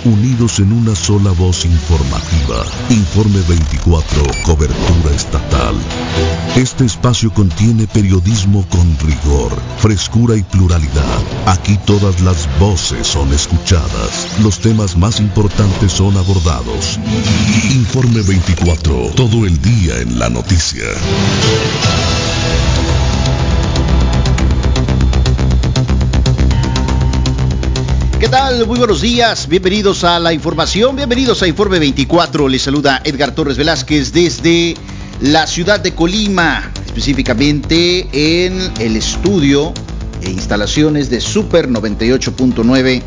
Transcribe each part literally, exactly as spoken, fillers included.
unidos en una sola voz informativa. Informe veinticuatro, cobertura estatal. Este espacio contiene periodismo con rigor, frescura y pluralidad. Aquí todas las voces son escuchadas. Los temas más importantes son abordados. Informe veinticuatro, todo el día en la noticia. ¿Qué tal? Muy buenos días, bienvenidos a la información, bienvenidos a Informe veinticuatro. Les saluda Edgar Torres Velázquez desde la ciudad de Colima, específicamente en el estudio e instalaciones de Super noventa y ocho punto nueve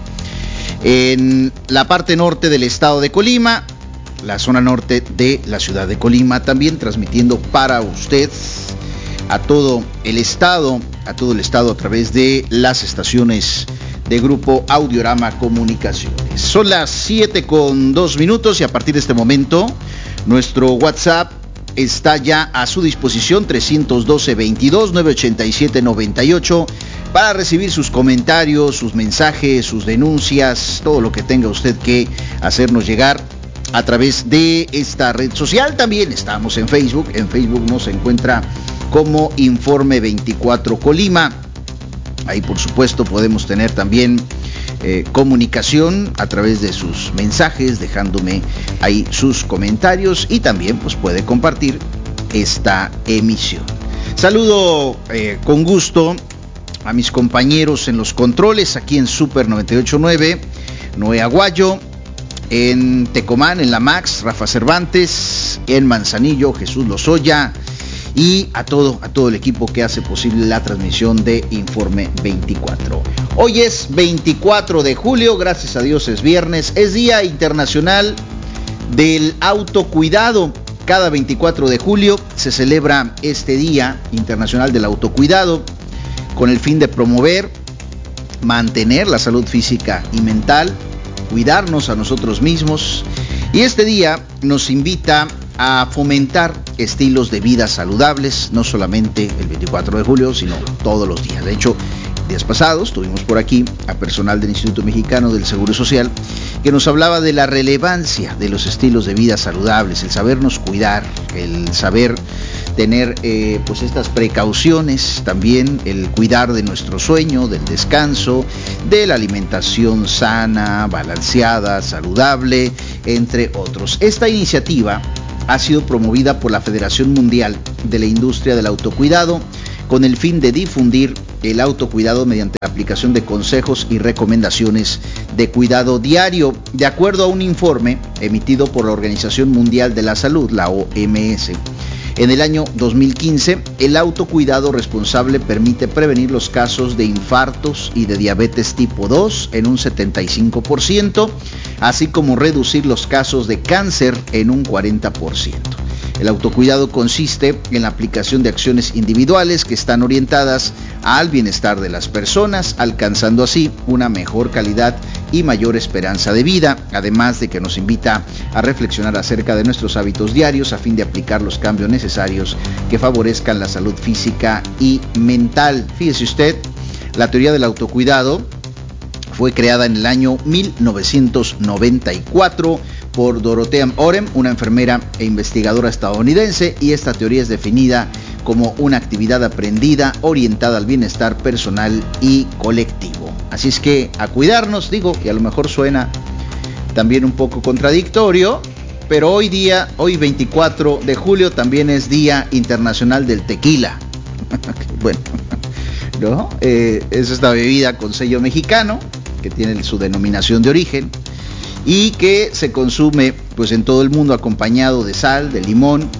en la parte norte del estado de Colima, la zona norte de la ciudad de Colima, también transmitiendo para usted a todo el estado, a todo el estado a través de las estaciones de Grupo Audiorama Comunicaciones. Son las siete con dos minutos y a partir de este momento nuestro WhatsApp está ya a su disposición, trescientos doce, veintidós, novecientos ochenta y siete, noventa y ocho, para recibir sus comentarios, sus mensajes, sus denuncias, todo lo que tenga usted que hacernos llegar a través de esta red social. También estamos en Facebook, en Facebook nos encuentra como Informe veinticuatro Colima. Ahí por supuesto podemos tener también eh, comunicación a través de sus mensajes, dejándome ahí sus comentarios, y también pues puede compartir esta emisión. Saludo eh, con gusto a mis compañeros en los controles aquí en Super noventa y ocho punto nueve, Noé Aguayo; en Tecomán, en la Max, Rafa Cervantes; en Manzanillo, Jesús Lozoya; y a todo, a todo el equipo que hace posible la transmisión de Informe veinticuatro. Hoy es veinticuatro de julio, gracias a Dios es viernes, es Día Internacional del Autocuidado. Cada veinticuatro de julio se celebra este Día Internacional del Autocuidado con el fin de promover, mantener la salud física y mental, cuidarnos a nosotros mismos, y este día nos invita a fomentar estilos de vida saludables, no solamente el veinticuatro de julio, sino todos los días. De hecho, días pasados tuvimos por aquí a personal del Instituto Mexicano del Seguro Social que nos hablaba de la relevancia de los estilos de vida saludables, el sabernos cuidar, el saber tener eh, pues estas precauciones, también el cuidar de nuestro sueño, del descanso, de la alimentación sana, balanceada, saludable, entre otros. Esta iniciativa ha sido promovida por la Federación Mundial de la Industria del Autocuidado con el fin de difundir el autocuidado mediante la aplicación de consejos y recomendaciones de cuidado diario. De acuerdo a un informe emitido por la Organización Mundial de la Salud, la O M S, en el año dos mil quince, el autocuidado responsable permite prevenir los casos de infartos y de diabetes tipo dos en un setenta y cinco por ciento, así como reducir los casos de cáncer en un cuarenta por ciento. El autocuidado consiste en la aplicación de acciones individuales que están orientadas al bienestar de las personas, alcanzando así una mejor calidad y mayor esperanza de vida, además de que nos invita a reflexionar acerca de nuestros hábitos diarios a fin de aplicar los cambios necesarios que favorezcan la salud física y mental. Fíjese usted, la teoría del autocuidado fue creada en el año mil novecientos noventa y cuatro por Dorothea Orem, una enfermera e investigadora estadounidense, y esta teoría es definida como una actividad aprendida orientada al bienestar personal y colectivo. Así es que a cuidarnos, digo, y a lo mejor suena también un poco contradictorio, pero hoy día, hoy veinticuatro de julio, también es Día Internacional del Tequila. Bueno, ¿no? Eh, es esta bebida con sello mexicano que tiene su denominación de origen y que se consume pues en todo el mundo acompañado de sal, de limón,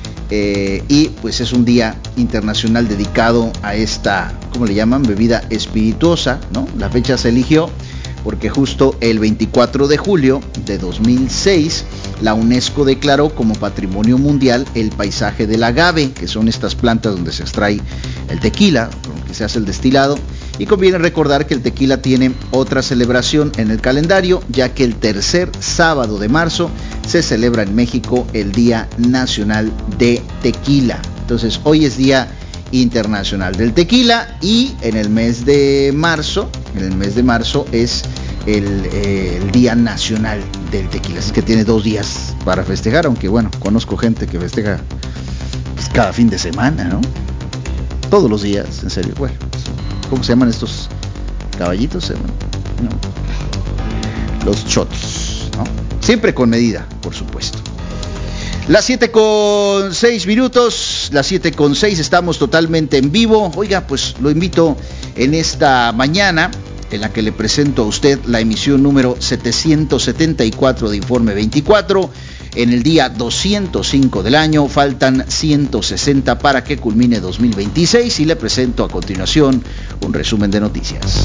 eh, y pues es un día internacional dedicado a esta, ¿cómo le llaman? Bebida espirituosa, ¿no? La fecha se eligió porque justo el veinticuatro de julio de dos mil seis la UNESCO declaró como Patrimonio Mundial el paisaje del agave, que son estas plantas donde se extrae el tequila, con el que se hace el destilado. Y conviene recordar que el tequila tiene otra celebración en el calendario, ya que el tercer sábado de marzo se celebra en México el Día Nacional de Tequila. Entonces hoy es Día Internacional del Tequila, y en el mes de marzo, en el mes de marzo es el, eh, el Día Nacional del Tequila. Así que tiene dos días para festejar, aunque bueno, conozco gente que festeja pues, cada fin de semana, ¿no? Todos los días, en serio. Bueno, ¿cómo se llaman estos caballitos? ¿No? Los shots, ¿no? Siempre con medida, por supuesto. Las siete con seis minutos, las siete con seis, estamos totalmente en vivo. Oiga, pues lo invito en esta mañana, en la que le presento a usted la emisión número setecientos setenta y cuatro de Informe veinticuatro. En el día doscientos cinco del año, faltan ciento sesenta para que culmine dos mil veintiséis y le presento a continuación un resumen de noticias.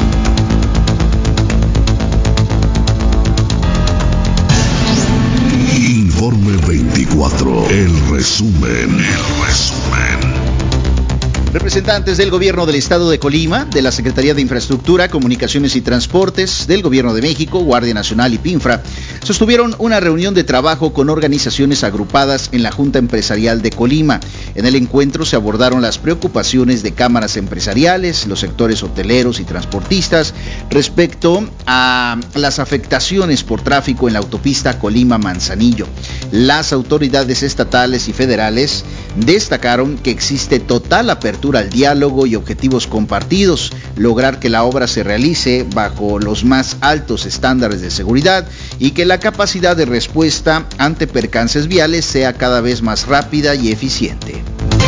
Informe veinticuatro, el resumen, el resumen. Representantes del Gobierno del Estado de Colima, de la Secretaría de Infraestructura, Comunicaciones y Transportes, del Gobierno de México, Guardia Nacional y PINFRA sostuvieron una reunión de trabajo con organizaciones agrupadas en la Junta Empresarial de Colima. En el encuentro se abordaron las preocupaciones de cámaras empresariales, los sectores hoteleros y transportistas respecto a las afectaciones por tráfico en la autopista Colima-Manzanillo. Las autoridades estatales y federales destacaron que existe total apertura al diálogo y objetivos compartidos, lograr que la obra se realice bajo los más altos estándares de seguridad y que la capacidad de respuesta ante percances viales sea cada vez más rápida y eficiente.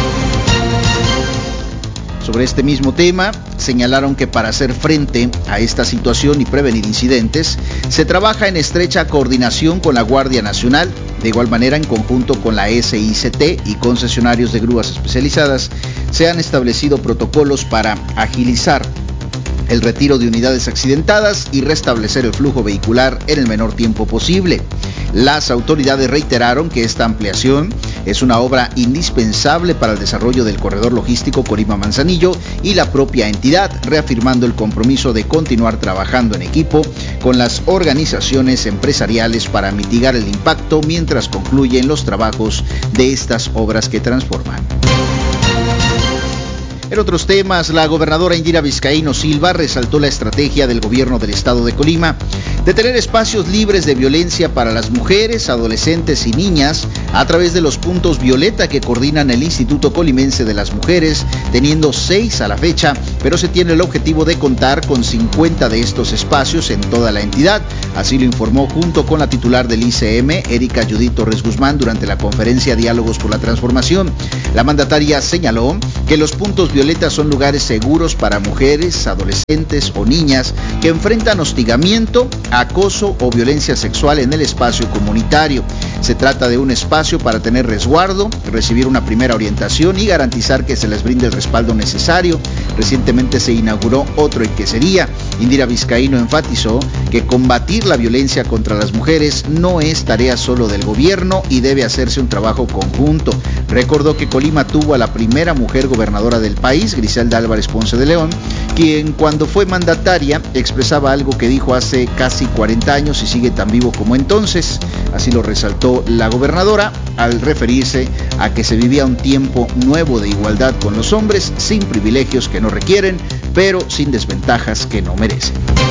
Sobre este mismo tema, señalaron que para hacer frente a esta situación y prevenir incidentes, se trabaja en estrecha coordinación con la Guardia Nacional, de igual manera en conjunto con la S I C T y concesionarios de grúas especializadas, se han establecido protocolos para agilizar el retiro de unidades accidentadas y restablecer el flujo vehicular en el menor tiempo posible. Las autoridades reiteraron que esta ampliación es una obra indispensable para el desarrollo del corredor logístico Colima-Manzanillo y la propia entidad, reafirmando el compromiso de continuar trabajando en equipo con las organizaciones empresariales para mitigar el impacto mientras concluyen los trabajos de estas obras que transforman. En otros temas, la gobernadora Indira Vizcaíno Silva resaltó la estrategia del gobierno del estado de Colima de tener espacios libres de violencia para las mujeres, adolescentes y niñas a través de los puntos violeta que coordinan el Instituto Colimense de las Mujeres, teniendo seis a la fecha, pero se tiene el objetivo de contar con cincuenta de estos espacios en toda la entidad. Así lo informó junto con la titular del I C M, Erika Judith Torres Guzmán, durante la conferencia Diálogos por la Transformación. La mandataria señaló que los puntos violetas son lugares seguros para mujeres, adolescentes o niñas que enfrentan hostigamiento, acoso o violencia sexual en el espacio comunitario. Se trata de un espacio para tener resguardo, recibir una primera orientación y garantizar que se les brinde el respaldo necesario. Recientemente se inauguró otro en Quesería. Indira Vizcaíno enfatizó que combatir la violencia contra las mujeres no es tarea solo del gobierno y debe hacerse un trabajo conjunto. Recordó que Colima tuvo a la primera mujer gobernadora del país, Griselda Álvarez Ponce de León, quien cuando fue mandataria expresaba algo que dijo hace casi cuarenta años y sigue tan vivo como entonces. Así lo resaltó la gobernadora al referirse a que se vivía un tiempo nuevo de igualdad con los hombres, sin privilegios que no requieren, pero sin desventajas que no merecen.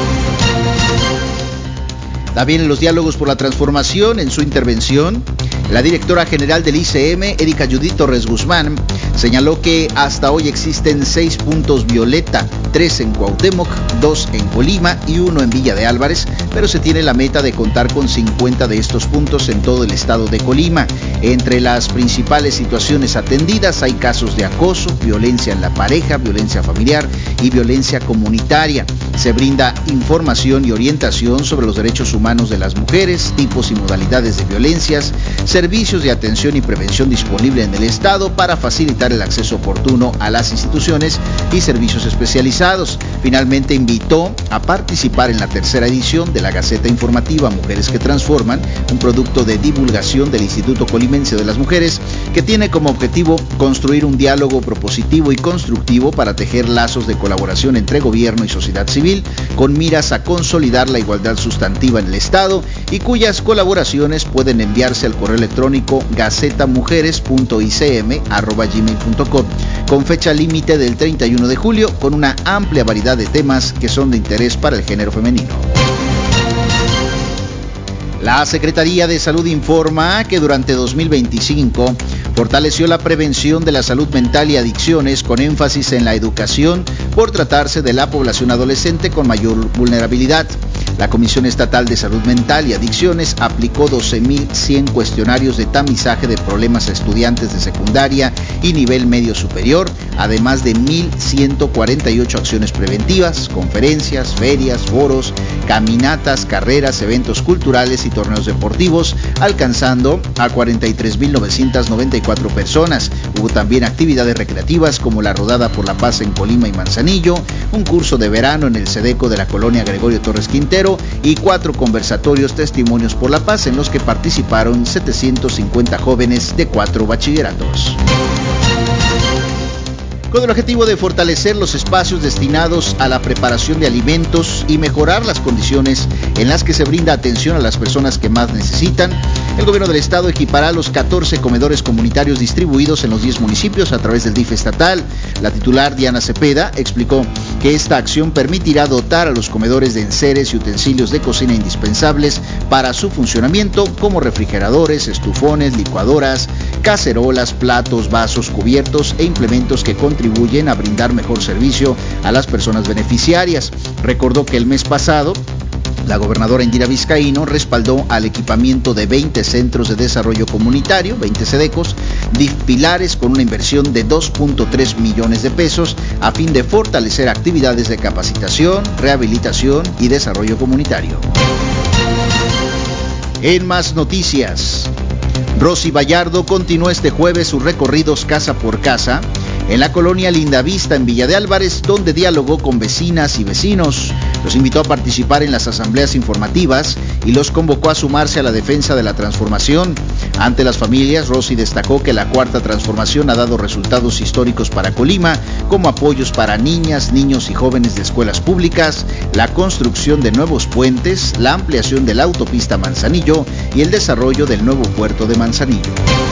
También en los diálogos por la transformación, en su intervención, la directora general del I C M, Erika Judith Torres Guzmán, señaló que hasta hoy existen seis puntos violeta, tres en Cuauhtémoc, dos en Colima y uno en Villa de Álvarez, pero se tiene la meta de contar con cincuenta de estos puntos en todo el estado de Colima. Entre las principales situaciones atendidas hay casos de acoso, violencia en la pareja, violencia familiar y violencia comunitaria. Se brinda información y orientación sobre los derechos humanos de las mujeres, tipos y modalidades de violencias, servicios de atención y prevención disponible en el estado para facilitar el acceso oportuno a las instituciones y servicios especializados. Finalmente invitó a participar en la tercera edición de la Gaceta Informativa Mujeres que Transforman, un producto de divulgación del Instituto Colimense de las Mujeres que tiene como objetivo construir un diálogo propositivo y constructivo para tejer lazos de colaboración entre gobierno y sociedad civil con miras a consolidar la igualdad sustantiva en el estado y cuyas colaboraciones pueden enviarse al correo electrónico gacetamujeres punto i c m arroba gmail punto com con fecha límite del treinta y uno de julio, con una amplia variedad de temas que son de interés para el género femenino. La Secretaría de Salud informa que durante dos mil veinticinco fortaleció la prevención de la salud mental y adicciones con énfasis en la educación por tratarse de la población adolescente con mayor vulnerabilidad. La Comisión Estatal de Salud Mental y Adicciones aplicó doce mil cien cuestionarios de tamizaje de problemas a estudiantes de secundaria y nivel medio superior, además de mil ciento cuarenta y ocho acciones preventivas, conferencias, ferias, foros, caminatas, carreras, eventos culturales y torneos deportivos, alcanzando a cuarenta y tres mil novecientas noventa y cuatro personas. Hubo también actividades recreativas como la Rodada por la Paz en Colima y Manzanillo, un curso de verano en el SEDECO de la colonia Gregorio Torres Quintero y cuatro conversatorios Testimonios por la Paz en los que participaron setecientos cincuenta jóvenes de cuatro bachilleratos. Con el objetivo de fortalecer los espacios destinados a la preparación de alimentos y mejorar las condiciones en las que se brinda atención a las personas que más necesitan, el gobierno del estado equipará los catorce comedores comunitarios distribuidos en los diez municipios a través del D I F estatal. La titular Diana Cepeda explicó que esta acción permitirá dotar a los comedores de enseres y utensilios de cocina indispensables para su funcionamiento, como refrigeradores, estufones, licuadoras, cacerolas, platos, vasos, cubiertos e implementos que contribuyen a brindar mejor servicio a las personas beneficiarias. Recordó que el mes pasado la gobernadora Indira Vizcaíno respaldó al equipamiento de veinte centros de desarrollo comunitario, veinte SEDECOS, D I F pilares con una inversión de dos punto tres millones de pesos a fin de fortalecer actividades de capacitación, rehabilitación y desarrollo comunitario. En más noticias, Rosy Vallardo continuó este jueves sus recorridos casa por casa en la colonia Lindavista en Villa de Álvarez, donde dialogó con vecinas y vecinos. Los invitó a participar en las asambleas informativas y los convocó a sumarse a la defensa de la transformación. Ante las familias, Rosy destacó que la cuarta transformación ha dado resultados históricos para Colima, como apoyos para niñas, niños y jóvenes de escuelas públicas, la construcción de nuevos puentes, la ampliación de la autopista Manzanillo y el desarrollo del nuevo puerto de Manzanillo.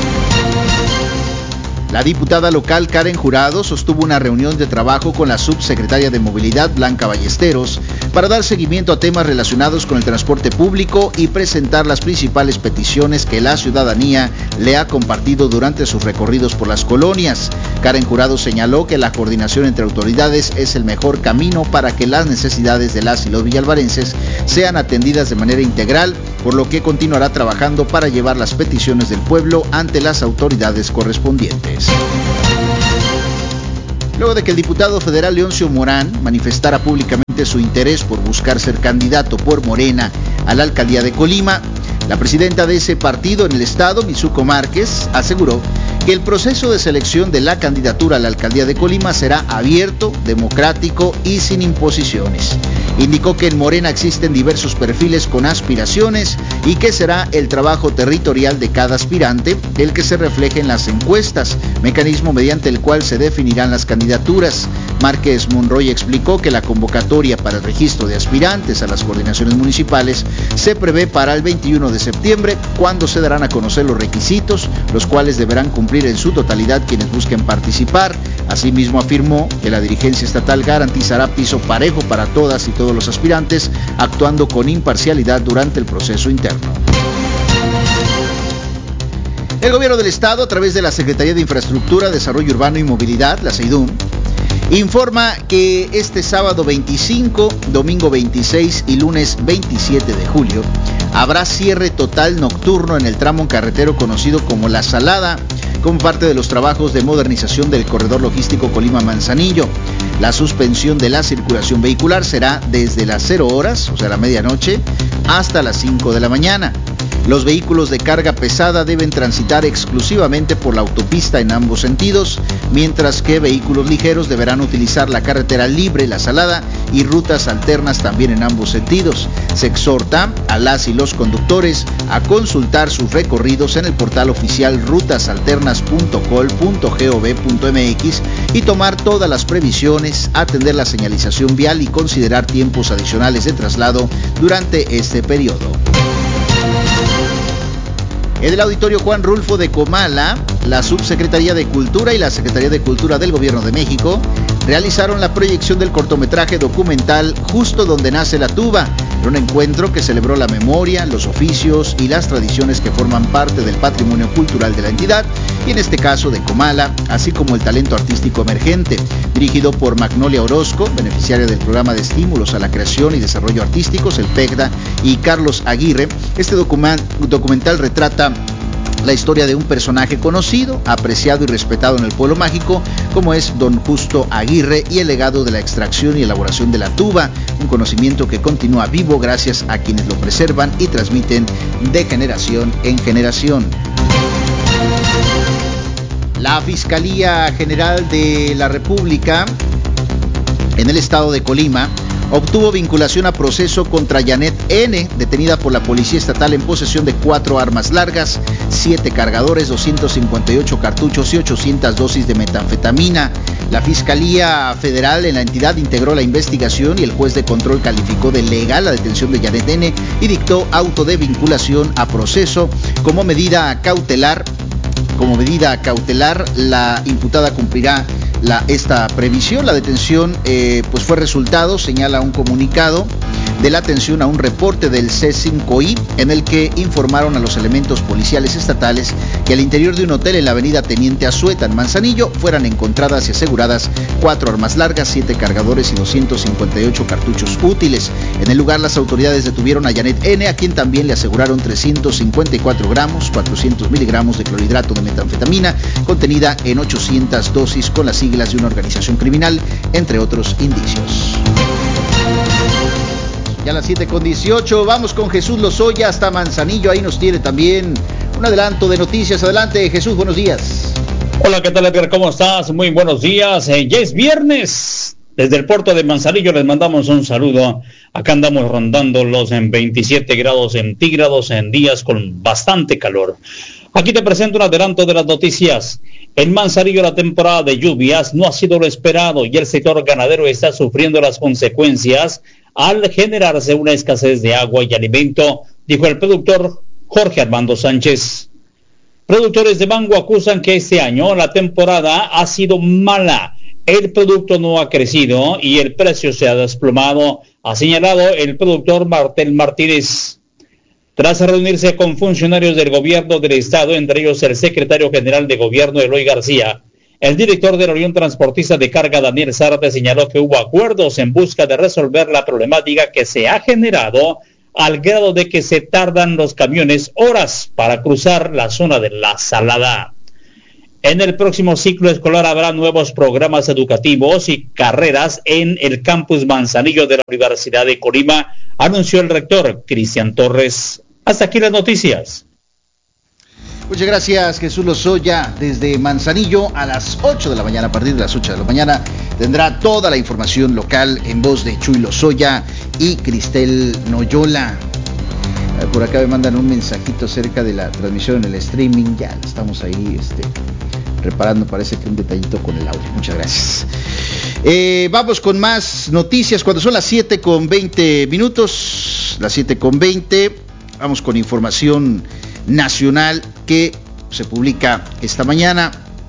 La diputada local Karen Jurado sostuvo una reunión de trabajo con la subsecretaria de Movilidad Blanca Ballesteros para dar seguimiento a temas relacionados con el transporte público y presentar las principales peticiones que la ciudadanía le ha compartido durante sus recorridos por las colonias. Karen Jurado señaló que la coordinación entre autoridades es el mejor camino para que las necesidades de las y los villalvarenses sean atendidas de manera integral, por lo que continuará trabajando para llevar las peticiones del pueblo ante las autoridades correspondientes. Luego de que el diputado federal Leoncio Morán manifestara públicamente su interés por buscar ser candidato por Morena a la alcaldía de Colima, la presidenta de ese partido en el estado, Mitsuko Márquez, aseguró que el proceso de selección de la candidatura a la alcaldía de Colima será abierto, democrático y sin imposiciones. Indicó que en Morena existen diversos perfiles con aspiraciones y que será el trabajo territorial de cada aspirante el que se refleje en las encuestas, mecanismo mediante el cual se definirán las candidaturas. Márquez Monroy explicó que la convocatoria para el registro de aspirantes a las coordinaciones municipales se prevé para el veintiuno de septiembre, cuando se darán a conocer los requisitos, los cuales deberán cumplir en su totalidad quienes busquen participar. Asimismo, afirmó que la dirigencia estatal garantizará piso parejo para todas y todos los aspirantes, actuando con imparcialidad durante el proceso interno. El gobierno del estado, a través de la Secretaría de Infraestructura, Desarrollo Urbano y Movilidad, la SEIDUM, informa que este sábado veinticinco, domingo veintiséis y lunes veintisiete de julio habrá cierre total nocturno en el tramo carretero conocido como La Salada, como parte de los trabajos de modernización del corredor logístico Colima-Manzanillo. La suspensión de la circulación vehicular será desde las cero horas, o sea la medianoche, hasta las cinco de la mañana. Los vehículos de carga pesada deben transitar exclusivamente por la autopista en ambos sentidos, mientras que vehículos ligeros deberán utilizar la carretera libre La Salada y rutas alternas también en ambos sentidos. Se exhorta a las y los conductores a consultar sus recorridos en el portal oficial rutas alternas punto col punto gov punto mx y tomar todas las previsiones, atender la señalización vial y considerar tiempos adicionales de traslado durante este periodo. En el Auditorio Juan Rulfo de Comala, la Subsecretaría de Cultura y la Secretaría de Cultura del Gobierno de México realizaron la proyección del cortometraje documental Justo donde nace la tuba, en un encuentro que celebró la memoria, los oficios y las tradiciones que forman parte del patrimonio cultural de la entidad, y en este caso de Comala, así como el talento artístico emergente. Dirigido por Magnolia Orozco, beneficiaria del programa de estímulos a la creación y desarrollo artísticos, el PECDA, y Carlos Aguirre, este document- documental retrata la historia de un personaje conocido, apreciado y respetado en el pueblo mágico, como es don Justo Aguirre, y el legado de la extracción y elaboración de la tuba, un conocimiento que continúa vivo gracias a quienes lo preservan y transmiten de generación en generación. La Fiscalía General de la República en el estado de Colima obtuvo vinculación a proceso contra Janet N., detenida por la Policía Estatal en posesión de cuatro armas largas, siete cargadores, doscientos cincuenta y ocho cartuchos y ochocientas dosis de metanfetamina. La Fiscalía Federal en la entidad integró la investigación y el juez de control calificó de legal la detención de Janet N. y dictó auto de vinculación a proceso. Como medida cautelar, como medida cautelar, la imputada cumplirá La, esta previsión. La detención eh, pues fue resultado, señala un comunicado, de la atención a un reporte del C cinco I en el que informaron a los elementos policiales estatales que al interior de un hotel en la avenida Teniente Azueta en Manzanillo fueran encontradas y aseguradas cuatro armas largas, siete cargadores y doscientos cincuenta y ocho cartuchos útiles. En el lugar, las autoridades detuvieron a Janet N., a quien también le aseguraron trescientos cincuenta y cuatro gramos, cuatrocientos miligramos de clorhidrato de metanfetamina contenida en ochocientas dosis con las siglas de una organización criminal, entre otros indicios. Ya a las siete con dieciocho, vamos con Jesús Lozoya hasta Manzanillo. Ahí nos tiene también un adelanto de noticias. Adelante, Jesús, buenos días. Hola, ¿qué tal, Edgar? ¿Cómo estás? Muy buenos días. Eh, ya es viernes. Desde el puerto de Manzanillo les mandamos un saludo. Acá andamos rondando los en veintisiete grados centígrados en días con bastante calor. Aquí te presento un adelanto de las noticias. En Manzanillo la temporada de lluvias no ha sido lo esperado y el sector ganadero está sufriendo las consecuencias al generarse una escasez de agua y alimento, dijo el productor Jorge Armando Sánchez. Productores de mango acusan que este año la temporada ha sido mala. El producto no ha crecido y el precio se ha desplomado, ha señalado el productor Martel Martínez. Tras reunirse con funcionarios del gobierno del estado, entre ellos el secretario general de gobierno Eloy García, el director de la Unión Transportista de Carga Daniel Zárate señaló que hubo acuerdos en busca de resolver la problemática que se ha generado al grado de que se tardan los camiones horas para cruzar la zona de La Salada. En el próximo ciclo escolar habrá nuevos programas educativos y carreras en el campus Manzanillo de la Universidad de Colima, anunció el rector Cristian Torres. Hasta aquí las noticias. Muchas gracias, Jesús Lozoya. Desde Manzanillo a las ocho de la mañana, a partir de las ocho de la mañana, tendrá toda la información local en voz de Chuy Lozoya y Cristel Noyola. Por acá me mandan un mensajito acerca de la transmisión en el streaming. Ya estamos ahí este, reparando, parece que un detallito con el audio. Muchas gracias. Eh, vamos con más noticias cuando son las siete con veinte minutos. Las siete con veinte. Vamos con información nacional que se publica esta mañana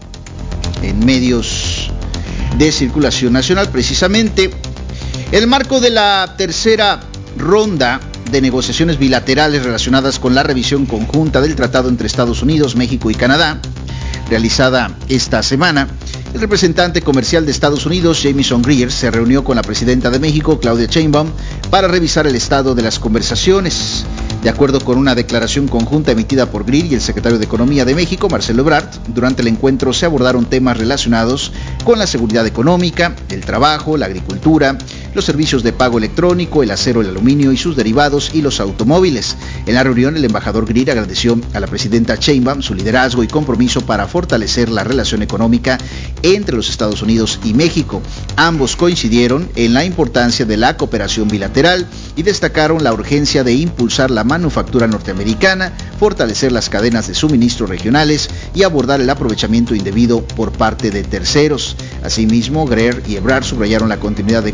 en medios de circulación nacional. Precisamente, en el marco de la tercera ronda de negociaciones bilaterales relacionadas con la revisión conjunta del tratado entre Estados Unidos, México y Canadá, realizada esta semana, el representante comercial de Estados Unidos, Jamieson Greer, se reunió con la presidenta de México, Claudia Sheinbaum, para revisar el estado de las conversaciones. De acuerdo con una declaración conjunta emitida por Greer y el secretario de Economía de México, Marcelo Ebrard, durante el encuentro se abordaron temas relacionados con la seguridad económica, el trabajo, la agricultura, los servicios de pago electrónico, el acero, el aluminio y sus derivados y los automóviles. En la reunión, el embajador Greer agradeció a la presidenta Sheinbaum su liderazgo y compromiso para fortalecer la relación económica entre los Estados Unidos y México. Ambos coincidieron en la importancia de la cooperación bilateral y destacaron la urgencia de impulsar la manufactura norteamericana, fortalecer las cadenas de suministro regionales y abordar el aprovechamiento indebido por parte de terceros. Asimismo, Greer y Ebrard subrayaron la continuidad de colaboración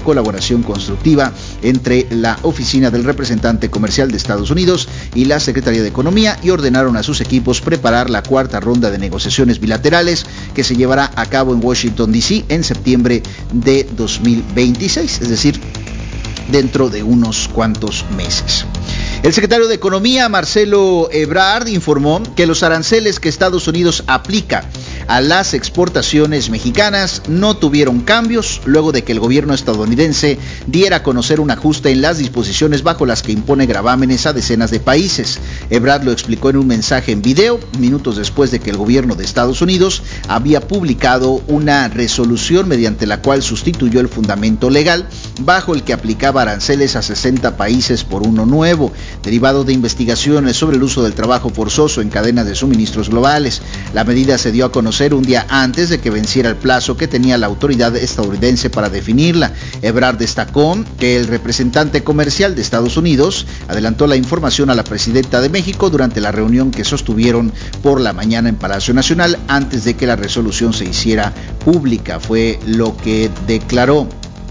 negociación constructiva entre la Oficina del Representante Comercial de Estados Unidos y la Secretaría de Economía y ordenaron a sus equipos preparar la cuarta ronda de negociaciones bilaterales que se llevará a cabo en Washington, D C en septiembre de dos mil veintiséis, es decir, dentro de unos cuantos meses. El secretario de Economía, Marcelo Ebrard, informó que los aranceles que Estados Unidos aplica a las exportaciones mexicanas no tuvieron cambios luego de que el gobierno estadounidense diera a conocer un ajuste en las disposiciones bajo las que impone gravámenes a decenas de países. Ebrard lo explicó en un mensaje en video, minutos después de que el gobierno de Estados Unidos había publicado una resolución mediante la cual sustituyó el fundamento legal bajo el que aplicaba aranceles a sesenta países por uno nuevo, derivado de investigaciones sobre el uso del trabajo forzoso en cadenas de suministros globales. La medida se dio a conocer un día antes de que venciera el plazo que tenía la autoridad estadounidense para definirla. Ebrard destacó que el representante comercial de Estados Unidos adelantó la información a la presidenta de México durante la reunión que sostuvieron por la mañana en Palacio Nacional antes de que la resolución se hiciera pública, fue lo que declaró.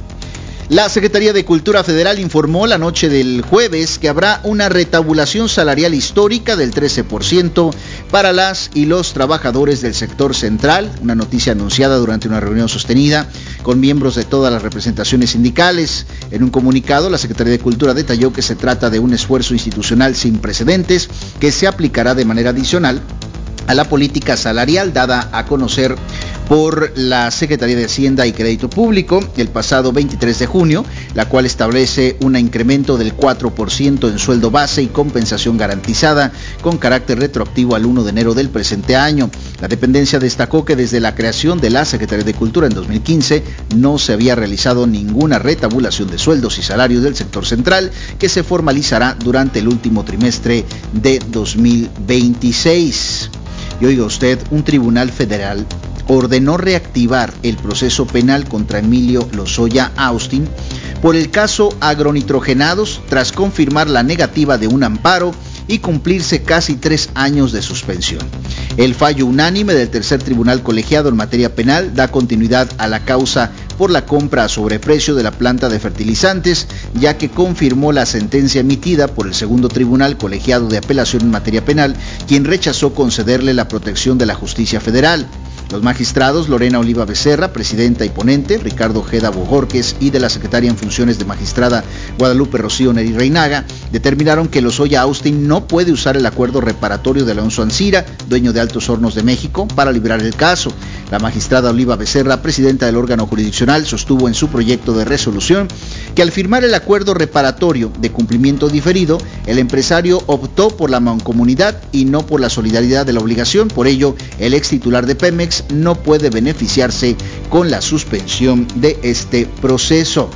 La Secretaría de Cultura Federal informó la noche del jueves que habrá una retabulación salarial histórica del trece por ciento para las y los trabajadores del sector central, una noticia anunciada durante una reunión sostenida con miembros de todas las representaciones sindicales. En un comunicado, la Secretaría de Cultura detalló que se trata de un esfuerzo institucional sin precedentes que se aplicará de manera adicional a la política salarial dada a conocer por la Secretaría de Hacienda y Crédito Público el pasado veintitrés de junio, la cual establece un incremento del cuatro por ciento en sueldo base y compensación garantizada con carácter retroactivo al primero de enero del presente año. La dependencia destacó que desde la creación de la Secretaría de Cultura en dos mil quince no se había realizado ninguna retabulación de sueldos y salarios del sector central, que se formalizará durante el último trimestre de dos mil veintiséis. Y oiga usted, un tribunal federal ordenó reactivar el proceso penal contra Emilio Lozoya Austin por el caso agronitrogenados tras confirmar la negativa de un amparo y cumplirse casi tres años de suspensión. El fallo unánime del tercer tribunal colegiado en materia penal da continuidad a la causa por la compra a sobreprecio de la planta de fertilizantes, ya que confirmó la sentencia emitida por el segundo tribunal colegiado de apelación en materia penal, quien rechazó concederle la protección de la justicia federal. Los magistrados Lorena Oliva Becerra, presidenta y ponente, Ricardo Ojeda Bojorquez y de la secretaria en funciones de magistrada Guadalupe Rocío Neri Reinaga, determinaron que Lozoya Austin no puede usar el acuerdo reparatorio de Alonso Ancira, dueño de Altos Hornos de México, para librar el caso. La magistrada Oliva Becerra, presidenta del órgano jurisdiccional, sostuvo en su proyecto de resolución que al firmar el acuerdo reparatorio de cumplimiento diferido, el empresario optó por la mancomunidad y no por la solidaridad de la obligación. Por ello, el ex titular de Pemex no puede beneficiarse con la suspensión de este proceso.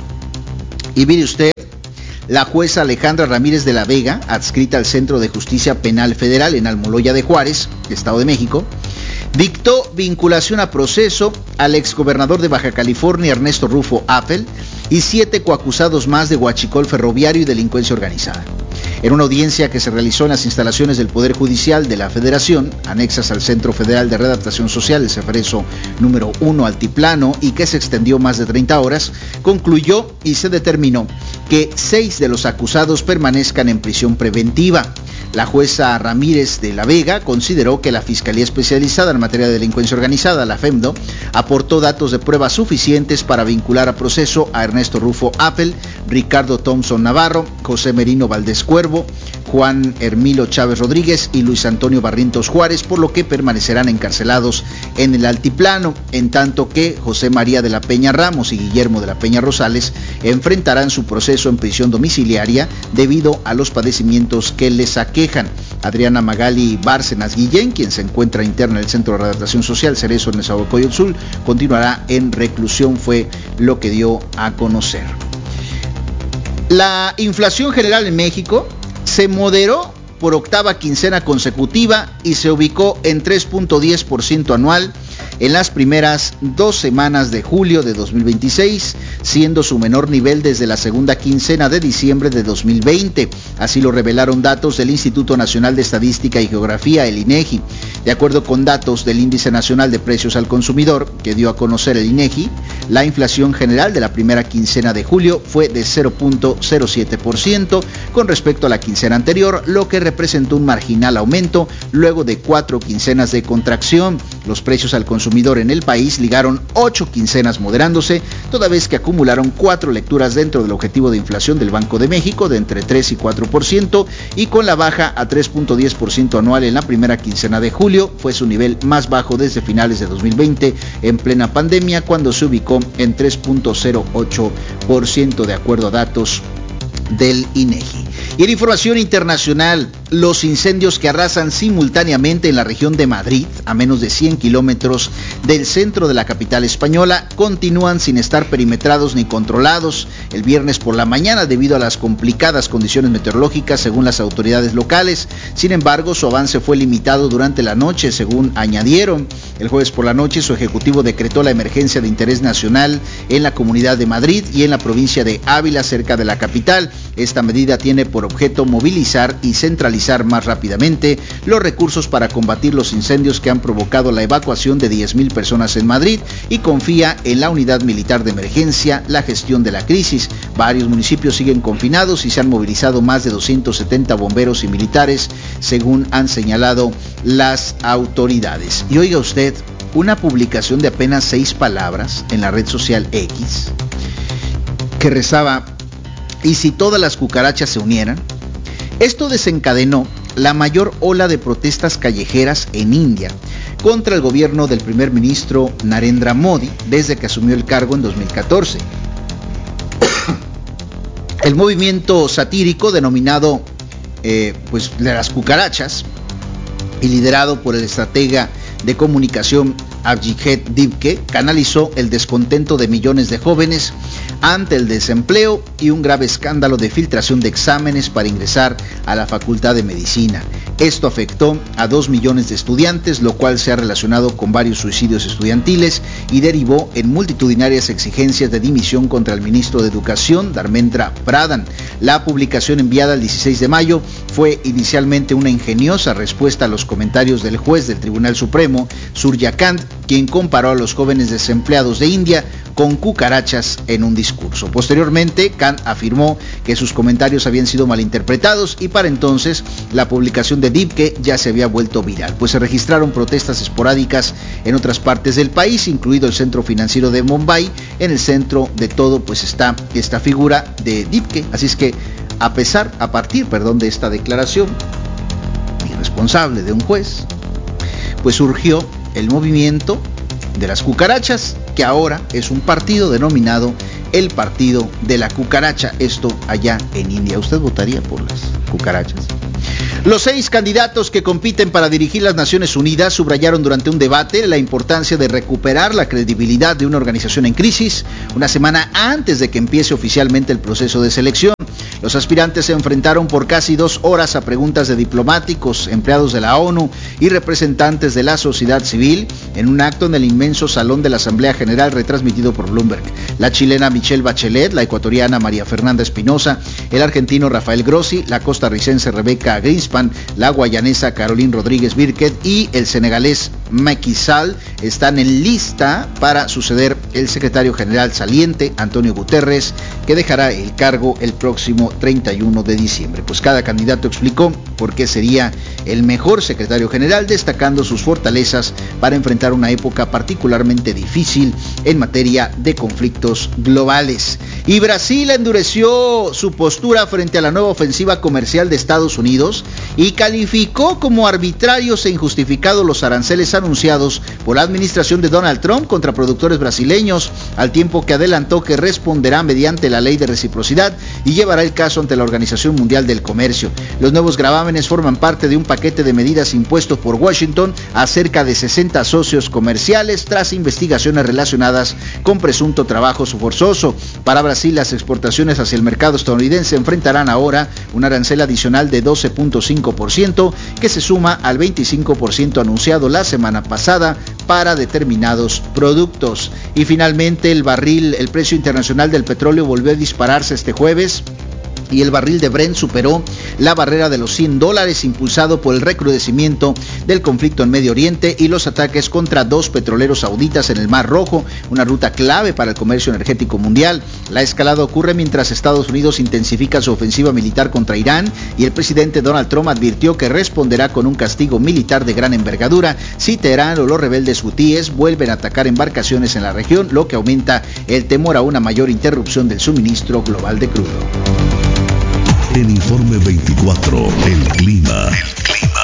Y mire usted, la jueza Alejandra Ramírez de la Vega, adscrita al Centro de Justicia Penal Federal en Almoloya de Juárez, Estado de México, dictó vinculación a proceso al exgobernador de Baja California, Ernesto Rufo Appel, y siete coacusados más de huachicol ferroviario y delincuencia organizada. En una audiencia que se realizó en las instalaciones del Poder Judicial de la Federación, anexas al Centro Federal de Readaptación Social, el Ceferezo número uno Altiplano, y que se extendió más de treinta horas, concluyó y se determinó que seis de los acusados permanezcan en prisión preventiva. La jueza Ramírez de la Vega consideró que la Fiscalía Especializada en Materia de Delincuencia Organizada, la FEMDO, aportó datos de prueba suficientes para vincular a proceso a Ernesto Rufo Appel, Ricardo Thompson Navarro, José Merino Valdés Cuervo, Juan Hermilo Chávez Rodríguez y Luis Antonio Barrientos Juárez, por lo que permanecerán encarcelados en el Altiplano, en tanto que José María de la Peña Ramos y Guillermo de la Peña Rosales enfrentarán su proceso en prisión domiciliaria debido a los padecimientos que les aquejan. Adriana Magali Bárcenas Guillén, quien se encuentra interna en el Centro de Readaptación Social Cerezo en Nezahualcóyotl, continuará en reclusión, fue lo que dio a conocer. La inflación general en México se moderó por octava quincena consecutiva y se ubicó en tres punto diez por ciento anual en las primeras dos semanas de julio de dos mil veintiséis, siendo su menor nivel desde la segunda quincena de diciembre de dos mil veinte. Así lo revelaron datos del Instituto Nacional de Estadística y Geografía, el INEGI. De acuerdo con datos del Índice Nacional de Precios al Consumidor, que dio a conocer el INEGI, la inflación general de la primera quincena de julio fue de cero punto cero siete por ciento con respecto a la quincena anterior, lo que representó un marginal aumento luego de cuatro quincenas de contracción. Los precios al consumidor en el país ligaron ocho quincenas moderándose, toda vez que acumularon cuatro lecturas dentro del objetivo de inflación del Banco de México de entre tres y cuatro por ciento, y con la baja a tres punto diez por ciento anual en la primera quincena de julio, fue su nivel más bajo desde finales de dos mil veinte, en plena pandemia, cuando se ubicó en tres punto cero ocho por ciento de acuerdo a datos del INEGI. Y en información internacional, los incendios que arrasan simultáneamente en la región de Madrid, a menos de cien kilómetros del centro de la capital española, continúan sin estar perimetrados ni controlados. El viernes por la mañana, debido a las complicadas condiciones meteorológicas según las autoridades locales. Sin embargo, su avance fue limitado durante la noche, según añadieron. El jueves por la noche, su ejecutivo decretó la emergencia de interés nacional en la Comunidad de Madrid y en la provincia de Ávila, cerca de la capital. Esta medida tiene por objeto movilizar y centralizar más rápidamente los recursos para combatir los incendios que han provocado la evacuación de diez mil personas en Madrid, y confía en la unidad militar de emergencia la gestión de la crisis. Varios municipios siguen confinados y se han movilizado más de doscientos setenta bomberos y militares, según han señalado las autoridades. Y oiga usted, una publicación de apenas seis palabras en la red social X que rezaba: ¿y si todas las cucarachas se unieran? Esto desencadenó la mayor ola de protestas callejeras en India contra el gobierno del primer ministro Narendra Modi desde que asumió el cargo en dos mil catorce. El movimiento satírico denominado eh, pues de las cucarachas, y liderado por el estratega de comunicación Abhijit Divke, canalizó el descontento de millones de jóvenes ante el desempleo y un grave escándalo de filtración de exámenes para ingresar a la Facultad de Medicina. Esto afectó a dos millones de estudiantes, lo cual se ha relacionado con varios suicidios estudiantiles y derivó en multitudinarias exigencias de dimisión contra el ministro de Educación, Dharmendra Pradhan. La publicación enviada el dieciséis de mayo fue inicialmente una ingeniosa respuesta a los comentarios del juez del Tribunal Supremo, Surya Kant, quien comparó a los jóvenes desempleados de India con cucarachas en un discurso. Posteriormente, Kant afirmó que sus comentarios habían sido malinterpretados, y para entonces la publicación de Divke ya se había vuelto viral, pues se registraron protestas esporádicas en otras partes del país, incluido el centro financiero de Mumbai. En el centro de todo pues está esta figura de Divke. Así es que a pesar, a partir, perdón, de esta declaración irresponsable de un juez, pues surgió el movimiento de las cucarachas, que ahora es un partido denominado el Partido de la Cucaracha, esto allá en India. ¿Usted votaría por las cucarachas? Los seis candidatos que compiten para dirigir las Naciones Unidas subrayaron durante un debate la importancia de recuperar la credibilidad de una organización en crisis, una semana antes de que empiece oficialmente el proceso de selección. Los aspirantes se enfrentaron por casi dos horas a preguntas de diplomáticos, empleados de la ONU y representantes de la sociedad civil en un acto en el inmenso salón de la Asamblea General retransmitido por Bloomberg. La chilena Michelle Bachelet, la ecuatoriana María Fernanda Espinosa, el argentino Rafael Grossi, la costarricense Rebecca Greenspan, la guayanesa Caroline Rodríguez Birket y el senegalés Macky Sall están en lista para suceder el secretario general saliente Antonio Guterres, que dejará el cargo el próximo treinta y uno de diciembre. Pues cada candidato explicó por qué sería el mejor secretario general, destacando sus fortalezas para enfrentar una época particularmente difícil en materia de conflictos globales. Y Brasil endureció su postura frente a la nueva ofensiva comercial de Estados Unidos y calificó como arbitrarios e injustificados los aranceles anunciados por la administración de Donald Trump contra productores brasileños, al tiempo que adelantó que responderá mediante la ley de reciprocidad y llevará el caso ante la Organización Mundial del Comercio. Los nuevos gravámenes forman parte de un paquete de medidas impuestos por Washington a cerca de sesenta socios comerciales tras investigaciones relacionadas con presunto trabajo forzoso. Para Brasil, las exportaciones hacia el mercado estadounidense enfrentarán ahora un arancel adicional de doce punto cinco por ciento que se suma al veinticinco por ciento anunciado la semana semana pasada para determinados productos. Y finalmente el barril, el precio internacional del petróleo volvió a dispararse este jueves y el barril de Brent superó la barrera de los cien dólares, impulsado por el recrudecimiento del conflicto en Medio Oriente y los ataques contra dos petroleros sauditas en el Mar Rojo, una ruta clave para el comercio energético mundial. La escalada ocurre mientras Estados Unidos intensifica su ofensiva militar contra Irán y el presidente Donald Trump advirtió que responderá con un castigo militar de gran envergadura si Teherán o los rebeldes hutíes vuelven a atacar embarcaciones en la región, lo que aumenta el temor a una mayor interrupción del suministro global de crudo. En Informe veinticuatro, el clima. El clima.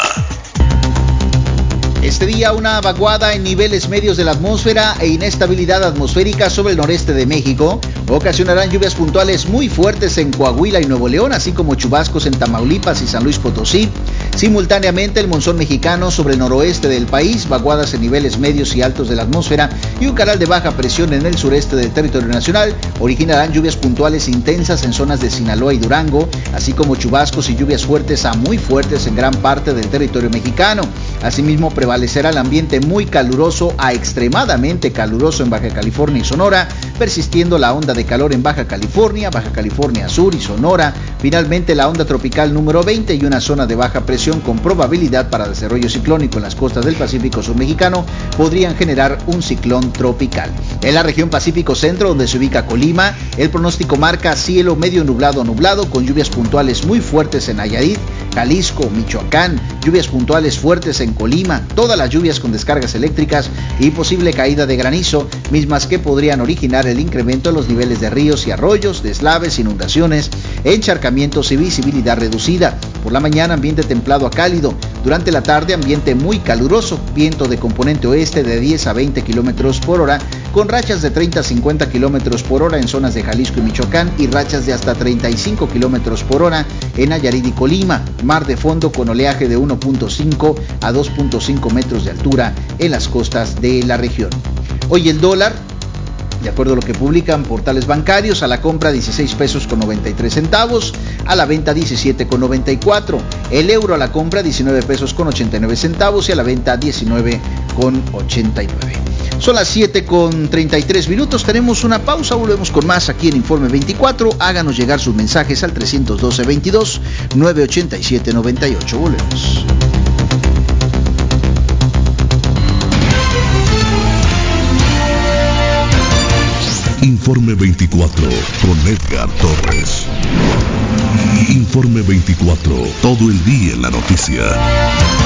Este día una vaguada en niveles medios de la atmósfera e inestabilidad atmosférica sobre el noreste de México ocasionarán lluvias puntuales muy fuertes en Coahuila y Nuevo León, así como chubascos en Tamaulipas y San Luis Potosí. Simultáneamente el monzón mexicano sobre el noroeste del país, vaguadas en niveles medios y altos de la atmósfera y un canal de baja presión en el sureste del territorio nacional originarán lluvias puntuales intensas en zonas de Sinaloa y Durango, así como chubascos y lluvias fuertes a muy fuertes en gran parte del territorio mexicano. Asimismo, prevalecerá el ambiente muy caluroso a extremadamente caluroso en Baja California y Sonora, persistiendo la onda de calor en Baja California, Baja California Sur y Sonora. Finalmente, la onda tropical número veinte y una zona de baja presión con probabilidad para desarrollo ciclónico en las costas del Pacífico Sur mexicano podrían generar un ciclón tropical. En la región Pacífico Centro, donde se ubica Colima, el pronóstico marca cielo medio nublado a nublado con lluvias puntuales muy fuertes en Nayarit, Jalisco, Michoacán, lluvias puntuales fuertes en Colima, todas las lluvias con descargas eléctricas y posible caída de granizo, mismas que podrían originar el incremento de los niveles de ríos y arroyos, deslaves, inundaciones, encharcamientos y visibilidad reducida. Por la mañana ambiente templado a cálido, durante la tarde ambiente muy caluroso, viento de componente oeste de diez a veinte kilómetros por hora, con rachas de treinta a cincuenta kilómetros por hora en zonas de Jalisco y Michoacán y rachas de hasta treinta y cinco kilómetros por hora en Nayarit y Colima. Mar de fondo con oleaje de uno punto cinco a dos punto cinco metros de altura en las costas de la región. Hoy el dólar, de acuerdo a lo que publican portales bancarios, a la compra dieciséis pesos con noventa y tres centavos, a la venta diecisiete con noventa y cuatro. El euro a la compra diecinueve pesos con ochenta y nueve centavos y a la venta diecinueve con ochenta y nueve. Son las siete con treinta y tres minutos, tenemos una pausa, volvemos con más aquí en Informe veinticuatro. Háganos llegar sus mensajes al trescientos doce veintidós novecientos ochenta y siete noventa y ocho. Volvemos. Informe veinticuatro con Edgar Torres. Informe veinticuatro, todo el día en la noticia.